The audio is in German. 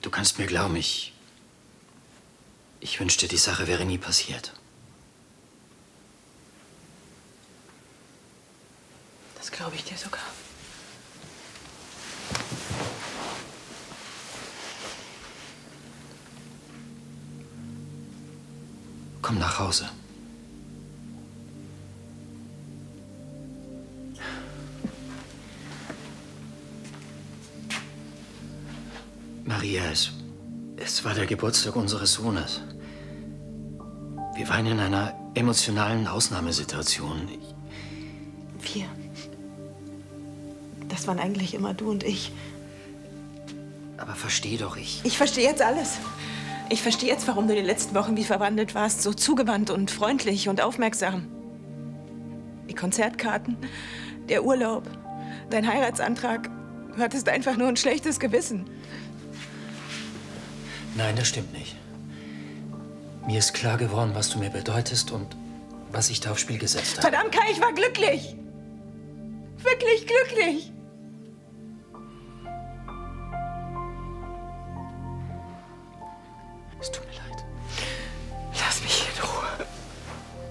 Du kannst mir glauben, ich wünschte, die Sache wäre nie passiert. Das glaube ich dir sogar. Komm nach Hause. Maria, es war der Geburtstag unseres Sohnes. Wir waren in einer emotionalen Ausnahmesituation. Wir. Das waren eigentlich immer du und ich. Aber versteh doch, Ich verstehe jetzt alles. Ich verstehe jetzt, warum du die letzten Wochen wie verwandelt warst. So zugewandt und freundlich und aufmerksam. Die Konzertkarten, der Urlaub, dein Heiratsantrag. Du hattest einfach nur ein schlechtes Gewissen. Nein, das stimmt nicht. Mir ist klar geworden, was du mir bedeutest und was ich da aufs Spiel gesetzt habe. Verdammt, Kai, ich war glücklich. Wirklich glücklich. Es tut mir leid.